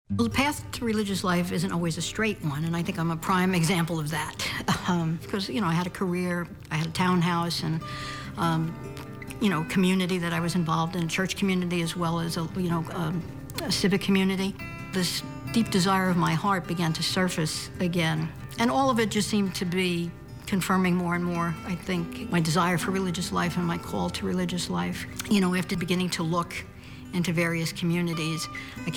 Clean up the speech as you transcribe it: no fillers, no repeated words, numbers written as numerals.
Well, the path to religious life isn't always a straight one, and I think I'm a prime example of that. Because, I had a career, I had a townhouse, and, community that I was involved in, church community as well as, a civic community. This deep desire of my heart began to surface again, and all of it just seemed to be confirming more and more, I think, my desire for religious life and my call to religious life. After beginning to look into various communities, I